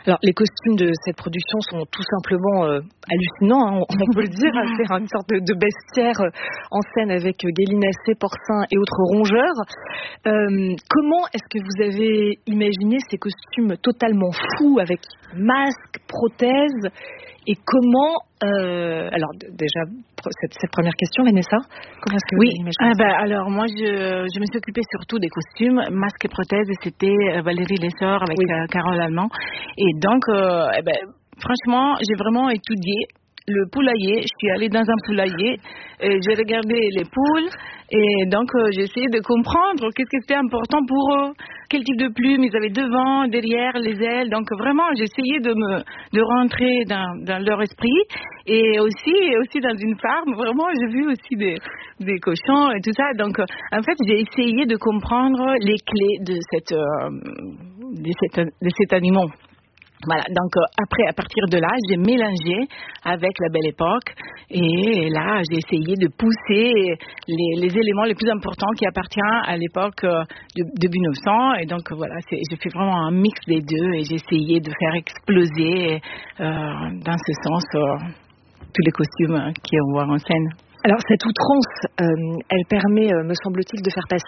Alors, les costumes de cette production sont tout simplement hallucinants, hein, on peut le dire. C'est une sorte de bestiaire en scène avec gallinacés, porcins et autres rongeurs. Comment est-ce que vous avez imaginé ces costumes totalement fous avec masques, prothèses et comment... alors déjà, cette première question, Vanessa, comment est-ce que vous avez imaginé ça? Alors moi, je me suis occupée surtout des costumes, masques et prothèses, et c'était Valérie Lesseur avec Carole Allemand. Et donc, franchement, j'ai vraiment étudié le poulailler. Je suis allée dans un poulailler, et j'ai regardé les poules et donc j'ai essayé de comprendre qu'est-ce que c'était important pour eux, quel type de plumes ils avaient devant, derrière, les ailes. Donc vraiment j'ai essayé de rentrer dans leur esprit et aussi dans une farm. Vraiment j'ai vu aussi des cochons et tout ça. Donc en fait j'ai essayé de comprendre les clés de cet animal. Voilà, donc après, à partir de là, j'ai mélangé avec la Belle Époque et là, j'ai essayé de pousser les éléments les plus importants qui appartiennent à l'époque de 1900 et donc voilà, j'ai fait vraiment un mix des deux et j'ai essayé de faire exploser dans ce sens tous les costumes qu'on voit en scène. Alors cette outrance, elle permet, me semble-t-il, de faire passer